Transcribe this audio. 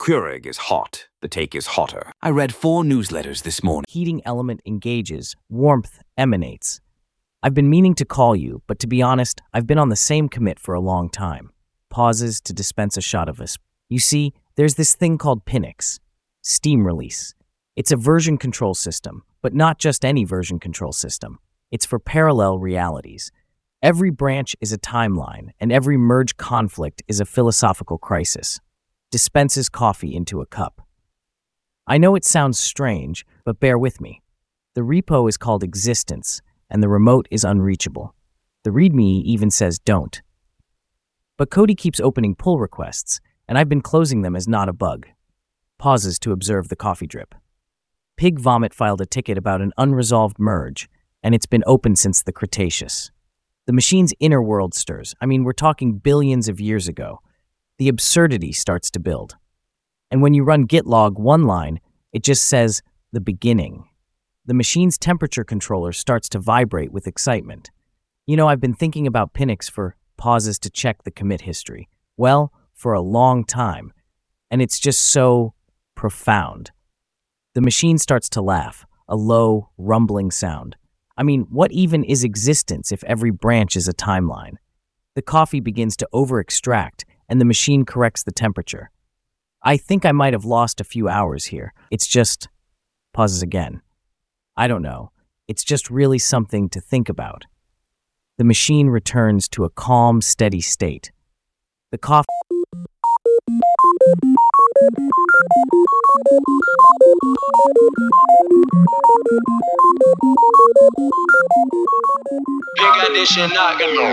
Keurig is hot. The take is hotter. I read 4 newsletters this morning. Heating element engages, warmth emanates. I've been meaning to call you, but to be honest, I've been on the same commit for a long time. Pauses to dispense a shot of us. You see, there's this thing called Pinix, steam release. It's a version control system, but not just any version control system. It's for parallel realities. Every branch is a timeline, and every merge conflict is a philosophical crisis. Dispenses coffee into a cup. I know it sounds strange, but bear with me. The repo is called existence, and the remote is unreachable. The README even says don't. But Cody keeps opening pull requests, and I've been closing them as not a bug. Pauses to observe the coffee drip. Pig Vomit filed a ticket about an unresolved merge, and it's been open since the Cretaceous. The machine's inner world stirs. We're talking billions of years ago. The absurdity starts to build. And when you run git log one line, it just says, the beginning. The machine's temperature controller starts to vibrate with excitement. I've been thinking about Pinix for pauses to check the commit history. Well, for a long time. And it's just so profound. The machine starts to laugh, a low, rumbling sound. What even is existence if every branch is a timeline? The coffee begins to over-extract, and the machine corrects the temperature. I think I might have lost a few hours here. It's just... Pauses again. I don't know. It's just really something to think about. The machine returns to a calm, steady state. The coffee... Big addition, not gonna